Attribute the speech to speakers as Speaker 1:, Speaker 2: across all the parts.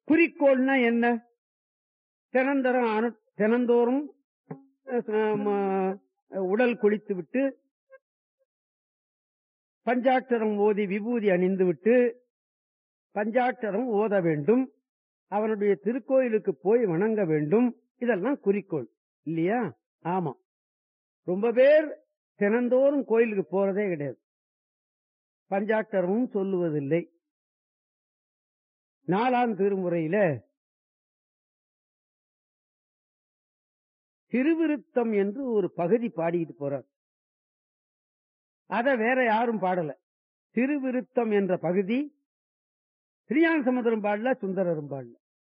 Speaker 1: குறிக்கோள்னா என்ன? தினந்தோறும் உடல் குளித்து விட்டு பஞ்சாட்சரம் ஓதி விபூதி அணிந்து விட்டு பஞ்சாட்சரம் ஓத வேண்டும், அவனுடைய திருக்கோயிலுக்கு போய் வணங்க வேண்டும். இதெல்லாம் குறிக்கோள் இல்லையா? ஆமா. ரொம்ப பேர் தினந்தோறும் கோயிலுக்கு போறதே கிடையாது, பஞ்சாட்சரமும் சொல்லுவதில்லை. 4ஆம் திருமுறையில திருவிருத்தம் என்று ஒரு பகுதி பாடிட்டு போறார். அத வேற யாரும் பாடல. திருவிருத்தம் என்ற பகுதி திருஞான சம்பந்தரும் பாடல, சுந்தரரும் பாடல.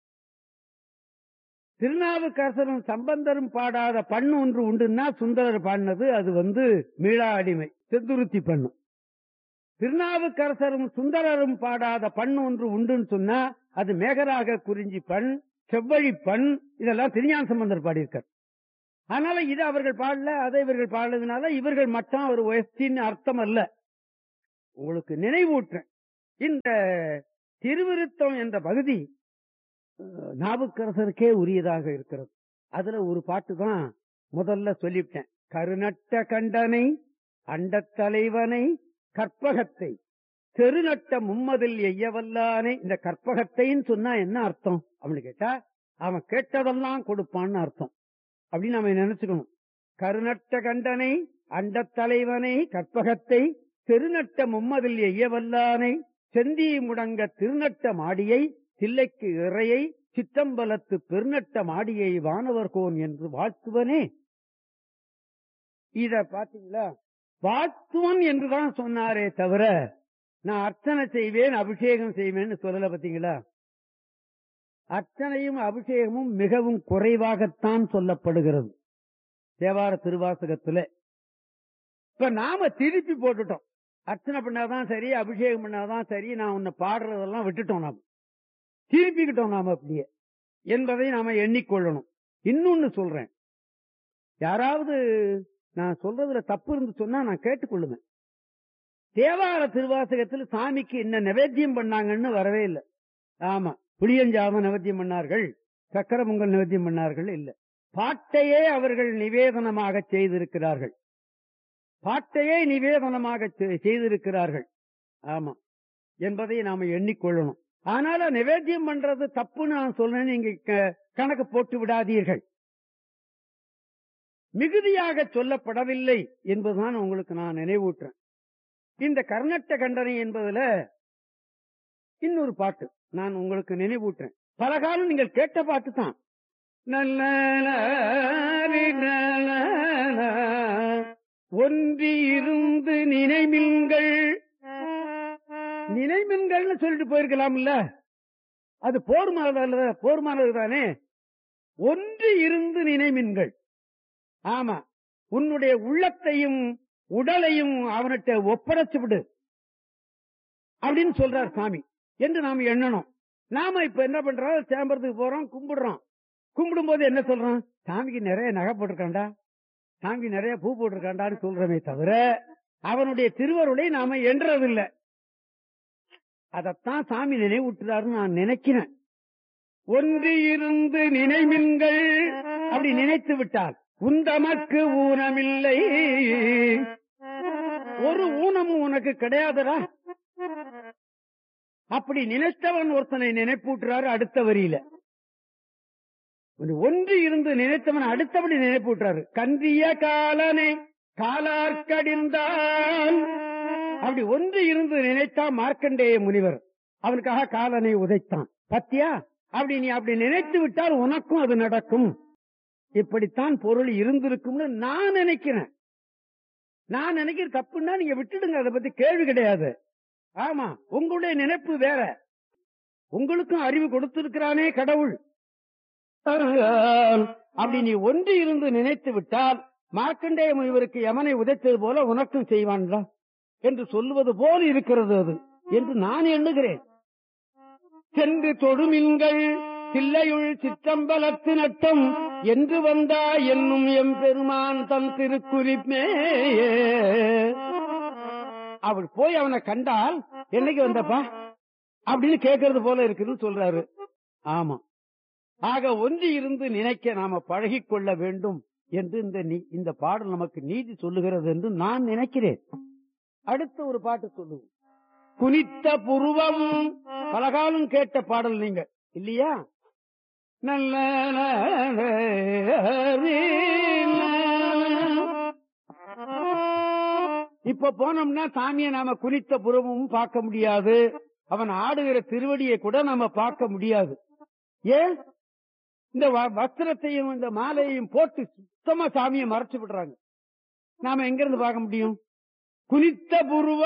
Speaker 1: திருநாவுக்கரசரும் சம்பந்தரும் பாடாத பண்ணு ஒன்று உண்டுன்னா சுந்தரர் பாடினது அது மீளா அடிமை, செந்துருத்தி பண்ணு. திருநாவுக்கரசரும் சுந்தரரும் பாடாத பண்ணு ஒன்று உண்டுன்னு சொன்னா அது மேகராக குறிஞ்சி பண், செவ்வழி பண். இதெல்லாம் திருஞான சம்பந்தர் பாடியிருக்கார். அதனால இது அவர்கள் பாடல, அதை இவர்கள் பாடுறதுனால இவர்கள் மட்டும் ஒரு வயசின்னு அர்த்தம் அல்ல. உங்களுக்கு நினைவூற்றேன், இந்த திருவிருத்தம் என்ற பகுதி நாவுக்கரசருக்கே உரியதாக இருக்கிறது. அதுல ஒரு பாட்டு தான் முதல்ல சொல்லிவிட்டேன். கருநட்ட கண்டனை அண்டத் தலைவனை கற்பகத்தை தெருநட்ட மும்மதில் எய்யவல்லானே. இந்த கற்பகத்தைன்னு சொன்னா என்ன அர்த்தம் அப்படின்னு கேட்டா, அவன் கேட்டதெல்லாம் கொடுப்பான்னு அர்த்தம் அப்படின்னு நம்ம நினைச்சுக்கணும். கருநட்ட கண்டனை அண்டத் தலைவனை கற்பகத்தை தெருநட்ட மும்மதில் எய்யவல்லானை செந்தி முடங்க திருநட்ட மாடியை தில்லைக்கு இறையை சிற்றம்பலத்து பெருநட்ட மாடியை வானவர்கோன் என்று வாழ்த்துவனே. இத பாத்தீங்களா? வாழ்த்துவன் என்றுதான் சொன்னாரே தவிர நான் அர்ச்சனை செய்வேன் அபிஷேகம் செய்வேன்னு சொல்லல. பாத்தீங்களா? அர்ச்சனையும் அபிஷேகமும் மிகவும் குறைவாகத்தான் சொல்லப்படுகிறது தேவார திருவாசகத்துல. இப்ப நாம திருப்பி போட்டுட்டோம், அர்ச்சனை பண்ணாதான் சரி அபிஷேகம் பண்ணாதான் சரி, நான் உன்னை பாடுறதெல்லாம் விட்டுட்டோம், நாம திருப்பிக்கிட்டோம் நாம அப்படியே என்பதை நாம எண்ணிக்கொள்ளணும். இன்னொன்னு சொல்றேன், யாராவது நான் சொல்றதுல தப்பு இருந்து சொன்னா நான் கேட்டுக்கொள்ளுவேன். தேவார திருவாசகத்தில் சாமிக்கு என்ன நிவேத்தியம் பண்ணாங்கன்னு வரவே இல்லை. ஆமா, புளியஞ்சாதம் நிவேத்தியம் பண்ணார்கள், சக்கர பொங்கல் நிவேத்தியம் பண்ணார்கள் இல்ல, பாட்டையே அவர்கள் நிவேதனமாக செய்திருக்கிறார்கள். பாட்டையே நிவேதனமாக செய்திருக்கிறார்கள். ஆமா, என்பதை நாம எண்ணிக்கொள்ளணும். ஆனால நிவேத்தியம் பண்றது தப்புன்னு நான் சொல்றேன், நீங்க கணக்கு போட்டு விடாதீர்கள். மிகுதியாக சொல்லப்படவில்லை என்பதுதான் உங்களுக்கு நான் நினைவூட்டுறேன். இந்த கர்நட்ட கண்டனை என்பதுல இன்னொரு பாட்டு நான் உங்களுக்கு நினைவூட்டுறேன். பல காலம் நீங்கள் கேட்ட பாட்டு தான். நல்ல ஒன்றி இருந்து நினைமின்கள், நினைமின்கள்னு சொல்லிட்டு போயிருக்கலாம் இல்ல, அது போர்மானது தானே. ஒன்றி இருந்து நினைமின்கள். ஆமா, உன்னுடைய உள்ளத்தையும் உடலையும் அவன்கிட்ட ஒப்படைச்சு விடு அப்படின்னு சொல்றார் சாமி என்று நாம எண்ணணும். நாம இப்ப என்ன பண்றோம், சேம்பரத்துக்கு போறோம், கும்பிடுறோம். கும்பிடும் போது என்ன சொல்றோம், சாமிக்கு நிறைய நகை போட்டிருக்காண்டா, சாமிக்கு நிறைய பூ போட்டிருக்காண்டான்னு சொல்றமே தவிர அவனுடைய திருவருளை நாம எண்றதில்லை. அதத்தான் சாமி நினைவூட்டுறாருன்னு நான் நினைக்கிறேன். ஒன்றி இருந்து நினைமின்கள், அப்படி நினைத்து விட்டால் உந்தமக்கு ஊனமில்லை, ஒரு ஊனமும் உனக்கு கிடையாதுடா. அப்படி நினைத்தவன் ஒருத்தனை நினைப்பூட்டுறாரு அடுத்த வரியில. ஒன்று இருந்து நினைத்தவன் அடுத்தபடி நினைப்பூட்டுறாரு. கன்றிய காலனை காலார்க்கடிந்தான், அப்படி ஒன்று இருந்து நினைத்தா மார்க்கண்டேய முனிவர் அவனுக்காக காலனை உதைத்தான். பத்தியா? அப்படி நீ அப்படி நினைத்து விட்டால் உனக்கும் அது நடக்கும். இப்படித்தான் பொருள் இருந்திருக்கும்னு நான் நினைக்கிறேன். நான் நினைக்கிற தப்புன்னா நீங்க விட்டுடுங்க, அதை பத்தி கேள்வி கிடையாது. ஆமா, உங்களுடைய நினைப்பு வேற, உங்களுக்கும் அறிவு கொடுத்திருக்கிறானே கடவுள். அப்படி நீ ஒன்று இருந்து நினைத்து விட்டால் மார்க்கண்டேய முனிவருக்கு யமனை உதைத்தது போல உனக்கும் செய்வான்ல என்று சொல்லுவது போல் இருக்கிறது அது என்று நான் எண்ணுகிறேன். சென்று தொழுமின்கள் தில்லையுள் சிற்றம்பலத்து நட்டம் என்று வந்தா என்னும் எம்பெருமான் தன் திருக்குறிப்பே. அவள் போய் அவனை கண்டால் என்னைக்கு வந்தப்பா அப்படின்னு கேட்கறது போல இருக்குன்னு சொல்றாரு. ஆமா. ஆக ஒன்றி இருந்து நினைக்க நாம பழகிக் கொள்ள வேண்டும் என்று இந்த பாடல் நமக்கு நீதி சொல்லுகிறது என்று நான் நினைக்கிறேன். அடுத்த ஒரு பாட்டு சொல்லுவோம். குனித்த புருவம், பலகாலம் கேட்ட பாடல் நீங்க இல்லையா? நல்ல இப்ப போனோம்னா சாமியை நாம குனித்த புருவமும் பார்க்க முடியாது, அவன் ஆடுகிற திருவடியை கூட நாம பார்க்க முடியாது. ஏன்? இந்த வஸ்திரத்தையும் இந்த மாலையையும் போட்டு சுத்தமா சாமியை மறைச்சு விடுறாங்க. நாம எங்க இருந்து பார்க்க முடியும்? குனித்த புருவம்